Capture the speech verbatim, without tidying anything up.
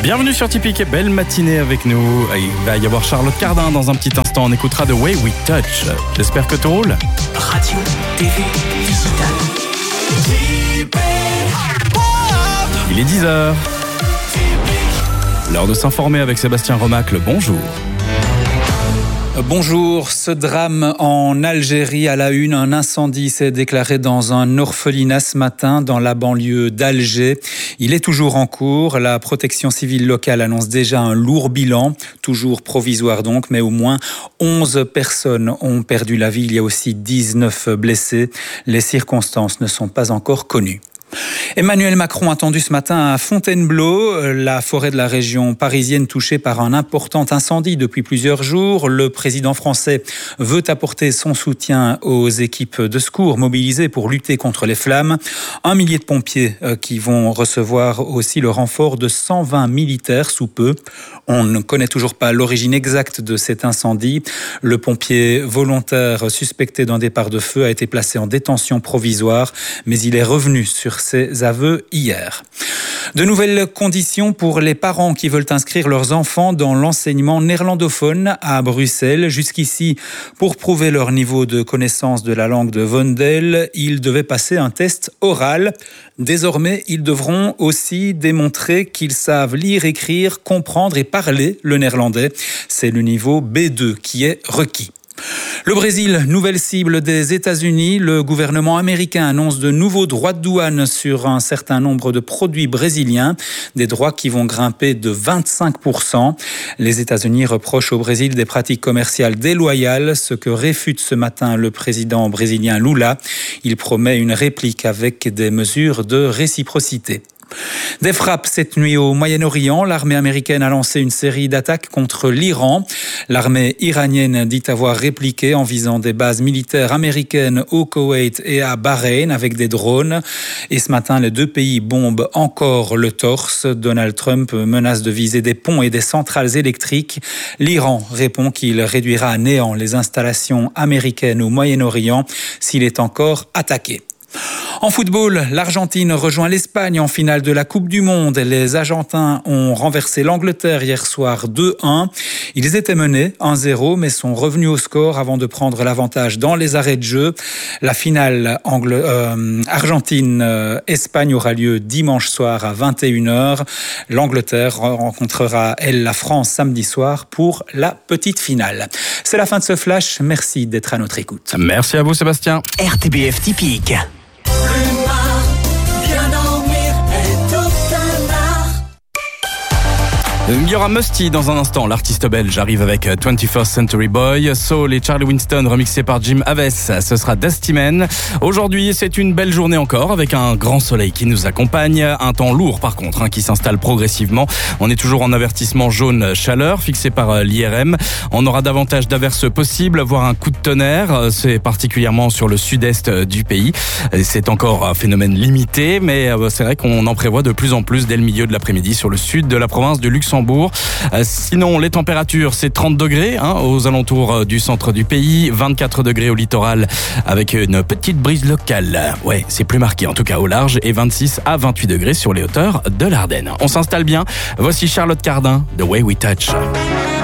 Bienvenue sur Tipeee, et belle matinée avec nous. Il va y avoir Charlotte Cardin dans un petit instant. On écoutera The Way We Touch. J'espère que tout roule. Radio, T V, digital. Il est dix heures. L'heure de s'informer avec Sébastien Remacle. Bonjour. Bonjour, ce drame en Algérie à la une, un incendie s'est déclaré dans un orphelinat ce matin dans la banlieue d'Alger. Il est toujours en cours, la protection civile locale annonce déjà un lourd bilan, toujours provisoire donc, mais au moins onze personnes ont perdu la vie, il y a aussi dix-neuf blessés. Les circonstances ne sont pas encore connues. Emmanuel Macron attendu ce matin à Fontainebleau, la forêt de la région parisienne touchée par un important incendie depuis plusieurs jours. Le président français veut apporter son soutien aux équipes de secours mobilisées pour lutter contre les flammes. Un millier de pompiers qui vont recevoir aussi le renfort de cent vingt militaires sous peu. On ne connaît toujours pas l'origine exacte de cet incendie. Le pompier volontaire suspecté d'un départ de feu a été placé en détention provisoire, mais il est revenu sur ses aveux hier. De nouvelles conditions pour les parents qui veulent inscrire leurs enfants dans l'enseignement néerlandophone à Bruxelles. Jusqu'ici, pour prouver leur niveau de connaissance de la langue de Vondel, ils devaient passer un test oral. Désormais, ils devront aussi démontrer qu'ils savent lire, écrire, comprendre et parler le néerlandais. C'est le niveau B deux qui est requis. Le Brésil, nouvelle cible des États-Unis. Le gouvernement américain annonce de nouveaux droits de douane sur un certain nombre de produits brésiliens, des droits qui vont grimper de vingt-cinq pour cent. Les États-Unis reprochent au Brésil des pratiques commerciales déloyales, ce que réfute ce matin le président brésilien Lula. Il promet une réplique avec des mesures de réciprocité. Des frappes cette nuit au Moyen-Orient. L'armée américaine a lancé une série d'attaques contre l'Iran. L'armée iranienne dit avoir répliqué en visant des bases militaires américaines au Koweït et à Bahreïn avec des drones. Et ce matin, les deux pays bombent encore le torse. Donald Trump menace de viser des ponts et des centrales électriques. L'Iran répond qu'il réduira à néant les installations américaines au Moyen-Orient s'il est encore attaqué. En football, l'Argentine rejoint l'Espagne en finale de la Coupe du Monde. Les Argentins ont renversé l'Angleterre hier soir deux un. Ils étaient menés un zéro mais sont revenus au score avant de prendre l'avantage dans les arrêts de jeu. La finale Angl- euh, Argentine-Espagne aura lieu dimanche soir à vingt et une heures. L'Angleterre rencontrera, elle, la France samedi soir pour la petite finale. C'est la fin de ce flash. Merci d'être à notre écoute. Merci à vous, Sébastien. R T B F typique. Il y aura Musty dans un instant. L'artiste belge arrive avec twenty-first Century Boy, Soul et Charlie Winston remixé par Jim Aves. Ce sera Dusty Man. Aujourd'hui, c'est une belle journée encore avec un grand soleil qui nous accompagne. Un temps lourd par contre hein, qui s'installe progressivement. On est toujours en avertissement jaune chaleur fixé par l'I R M. On aura davantage d'averses possibles, voire un coup de tonnerre. C'est particulièrement sur le sud-est du pays. C'est encore un phénomène limité, mais c'est vrai qu'on en prévoit de plus en plus dès le milieu de l'après-midi sur le sud de la province de Luxembourg. Sinon, les températures, c'est trente degrés hein, aux alentours du centre du pays, vingt-quatre degrés au littoral avec une petite brise locale. Ouais, c'est plus marqué en tout cas au large et vingt-six à vingt-huit degrés sur les hauteurs de l'Ardenne. On s'installe bien. Voici Charlotte Cardin, The Way We Touch.